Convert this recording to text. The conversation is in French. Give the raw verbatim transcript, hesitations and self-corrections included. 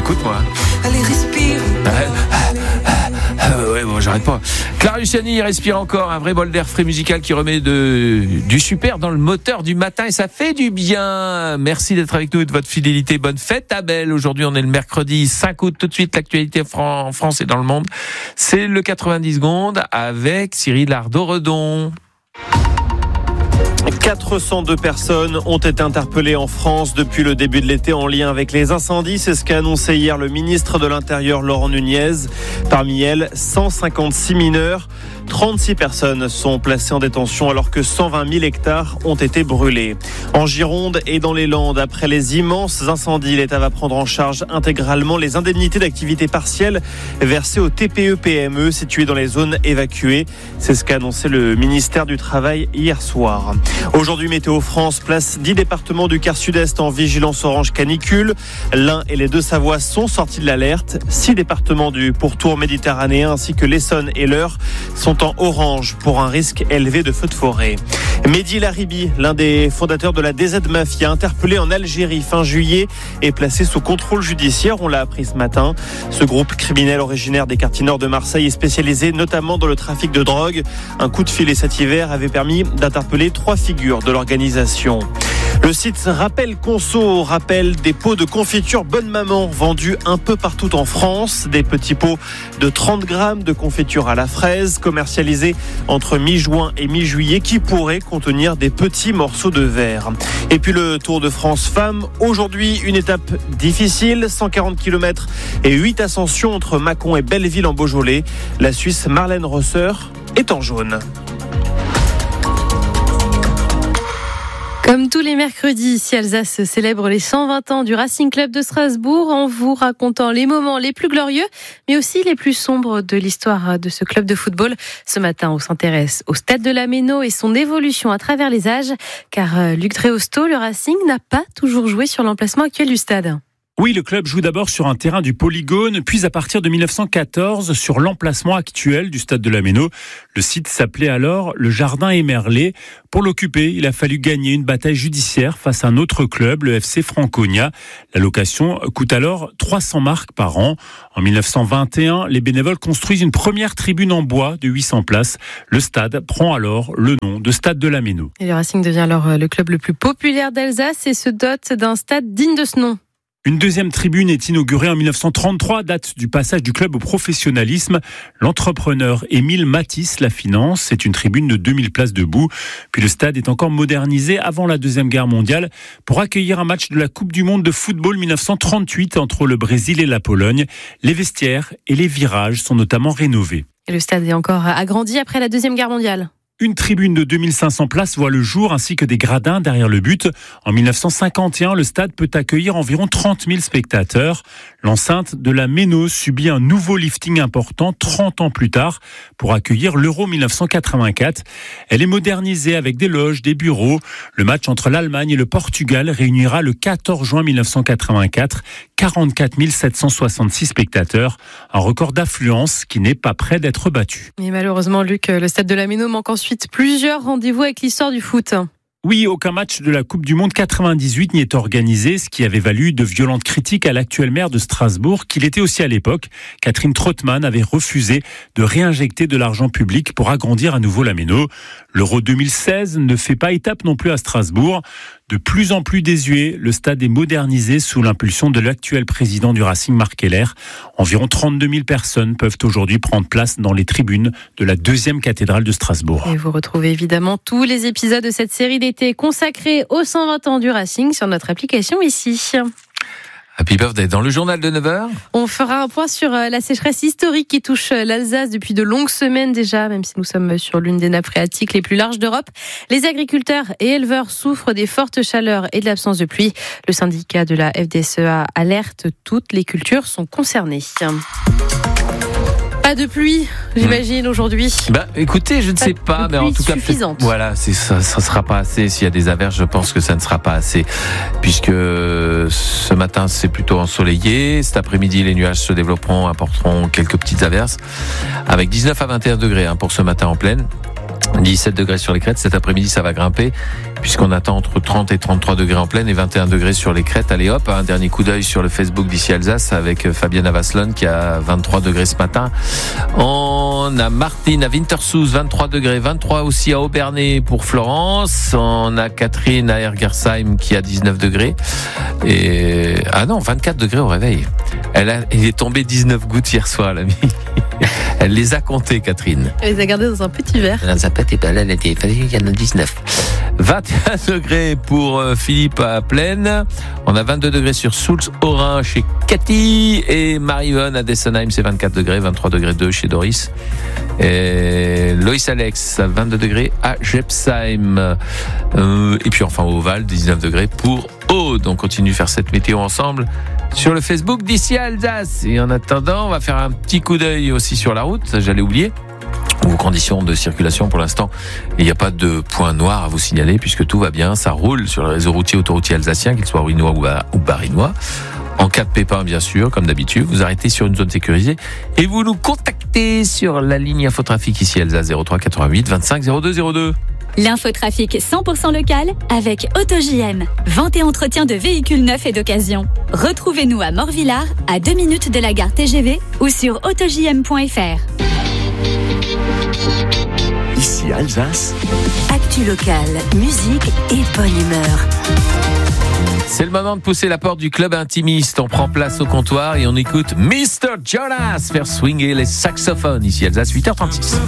J'écoute, moi. Allez, respire. Ah, ah, ah, ah, ouais, bon, j'arrête pas. Clara Luciani respire encore, un vrai bol d'air frais musical qui remet de, du super dans le moteur du matin et ça fait du bien. Merci d'être avec nous et de votre fidélité. Bonne fête à Belle. Aujourd'hui, on est le mercredi cinq août. Tout de suite, l'actualité en France et dans le monde. C'est le quatre-vingt-dix secondes avec Cyril Ardo-Redon. quatre cent deux personnes ont été interpellées en France depuis le début de l'été en lien avec les incendies. C'est ce qu'a annoncé hier le ministre de l'Intérieur Laurent Nunez. Parmi elles, cent cinquante-six mineurs. trente-six personnes sont placées en détention alors que cent vingt mille hectares ont été brûlés. En Gironde et dans les Landes, après les immenses incendies, l'État va prendre en charge intégralement les indemnités d'activité partielle versées aux T P E P M E situées dans les zones évacuées. C'est ce qu'a annoncé le ministère du Travail hier soir. Aujourd'hui, Météo France place dix départements du quart sud-est en vigilance orange canicule. L'Ain et les Deux-Savoies sont sortis de l'alerte. Six départements du pourtour méditerranéen ainsi que l'Essonne et l'Eure sont en orange pour un risque élevé de feux de forêt. Mehdi Laribi, l'un des fondateurs de la D Z Mafia, interpellé en Algérie fin juillet, est placé sous contrôle judiciaire. On l'a appris ce matin. Ce groupe criminel originaire des quartiers nord de Marseille est spécialisé notamment dans le trafic de drogue. Un coup de filet cet hiver avait permis d'interpeller trois figures de l'organisation. Le site Rappel Conso rappelle des pots de confiture Bonne Maman vendus un peu partout en France. Des petits pots de trente grammes de confiture à la fraise commercialisés entre mi-juin et mi-juillet qui pourraient contenir des petits morceaux de verre. Et puis le Tour de France Femmes. Aujourd'hui, une étape difficile, cent quarante kilomètres et huit ascensions entre Mâcon et Belleville en Beaujolais. La Suisse Marlène Rosser est en jaune. Comme tous les mercredis, ici Alsace célèbre les cent vingt ans du Racing Club de Strasbourg en vous racontant les moments les plus glorieux, mais aussi les plus sombres de l'histoire de ce club de football. Ce matin, on s'intéresse au stade de la Méno et son évolution à travers les âges, car Luc Dréosto, le Racing, n'a pas toujours joué sur l'emplacement actuel du stade. Oui, le club joue d'abord sur un terrain du Polygone, puis à partir de dix-neuf cent quatorze sur l'emplacement actuel du stade de la Méno. Le site s'appelait alors le Jardin Émerlé. Pour l'occuper, il a fallu gagner une bataille judiciaire face à un autre club, le F C Franconia. La location coûte alors trois cents marks par an. En dix-neuf cent vingt et un, les bénévoles construisent une première tribune en bois de huit cents places. Le stade prend alors le nom de Stade de la Méno. Et le Racing devient alors le club le plus populaire d'Alsace et se dote d'un stade digne de ce nom. Une deuxième tribune est inaugurée en dix-neuf cent trente-trois, date du passage du club au professionnalisme. L'entrepreneur Émile Matisse la finance. C'est une tribune de deux mille places debout. Puis le stade est encore modernisé avant la Deuxième Guerre mondiale pour accueillir un match de la Coupe du Monde de football dix-neuf cent trente-huit entre le Brésil et la Pologne. Les vestiaires et les virages sont notamment rénovés. Et le stade est encore agrandi après la Deuxième Guerre mondiale. Une tribune de deux mille cinq cents places voit le jour ainsi que des gradins derrière le but. En dix-neuf cent cinquante et un, le stade peut accueillir environ trente mille spectateurs. L'enceinte de la Méno subit un nouveau lifting important trente ans plus tard pour accueillir l'Euro dix-neuf cent quatre-vingt-quatre. Elle est modernisée avec des loges, des bureaux. Le match entre l'Allemagne et le Portugal réunira le quatorze juin dix-neuf cent quatre-vingt-quatre quarante-quatre mille sept cent soixante-six spectateurs. Un record d'affluence qui n'est pas près d'être battu. Mais malheureusement, Luc, le stade de la Méno manque ensuite plusieurs rendez-vous avec l'histoire du foot. Oui, aucun match de la Coupe du Monde quatre-vingt-dix-huit n'y est organisé, ce qui avait valu de violentes critiques à l'actuel maire de Strasbourg, qu'il était aussi à l'époque. Catherine Trottmann avait refusé de réinjecter de l'argent public pour agrandir à nouveau la Méno. L'Euro deux mille seize ne fait pas étape non plus à Strasbourg. De plus en plus désuet, le stade est modernisé sous l'impulsion de l'actuel président du Racing, Marc Keller. Environ trente-deux mille personnes peuvent aujourd'hui prendre place dans les tribunes de la deuxième cathédrale de Strasbourg. Et vous retrouvez évidemment tous les épisodes de cette série d'été consacrée aux cent vingt ans du Racing sur notre application ici. Happy Birthday. Dans le journal de neuf heures, on fera un point sur la sécheresse historique qui touche l'Alsace depuis de longues semaines déjà, même si nous sommes sur l'une des nappes phréatiques les plus larges d'Europe. Les agriculteurs et éleveurs souffrent des fortes chaleurs et de l'absence de pluie. Le syndicat de la F D S E A alerte, toutes les cultures sont concernées. Pas de pluie, j'imagine, mmh. aujourd'hui. Bah, écoutez, je ne pas sais pas, mais en tout cas, suffisante. Voilà, c'est ça, ça sera pas assez. S'il y a des averses, je pense que ça ne sera pas assez, puisque ce matin c'est plutôt ensoleillé. Cet après-midi, les nuages se développeront, apporteront quelques petites averses, avec dix-neuf à vingt et un degrés hein, pour ce matin en pleine. dix-sept degrés sur les crêtes. Cet après-midi, ça va grimper puisqu'on attend entre trente et trente-trois degrés en plaine et vingt et un degrés sur les crêtes. Allez hop, un dernier coup d'œil sur le Facebook d'ici Alsace avec Fabienne Avaslon qui a vingt-trois degrés ce matin. On a Martine à Wintersoos, vingt-trois degrés, vingt-trois aussi à Aubernay pour Florence. On a Catherine à Ergersheim qui a dix-neuf degrés. Et ah non, vingt-quatre degrés au réveil. Elle a, il est tombé dix-neuf gouttes hier soir, l'ami. Elle les a comptées, Catherine. Elle les a gardées dans un petit verre. Dans un petit verre, elle était, il y en a dix-neuf. vingt et un degrés pour Philippe à Plaine. On a vingt-deux degrés sur Soultz-Orin chez Cathy. Et Marie-Yvonne à Dessenheim, c'est vingt-quatre degrés. vingt-trois degrés deux chez Doris. Et Loïs Alex à vingt-deux degrés à Jepsheim. Euh, et puis enfin au Val, dix-neuf degrés pour Aude. On continue de faire cette météo ensemble sur le Facebook d'ici Alsace. Et en attendant, on va faire un petit coup d'œil aussi sur la route. J'allais oublier. Vos conditions de circulation pour l'instant, il n'y a pas de point noir à vous signaler puisque tout va bien, ça roule sur le réseau routier autoroutier alsacien, qu'il soit ruinois ou, ou barinois. En cas de pépin, bien sûr, comme d'habitude, vous arrêtez sur une zone sécurisée et vous nous contactez sur la ligne infotrafic ici Alsace zéro trois quatre-vingt-huit vingt-cinq zéro deux zéro deux. L'infotrafic cent pour cent local avec AutoJM. Vente et entretien de véhicules neufs et d'occasion. Retrouvez-nous à Morvillard, à deux minutes de la gare T G V ou sur auto j m point f r. Ici Alsace. Actu locale, musique et bonne humeur. C'est le moment de pousser la porte du club intimiste. On prend place au comptoir et on écoute mister Jonas faire swinger les saxophones ici Alsace huit heures trente-six.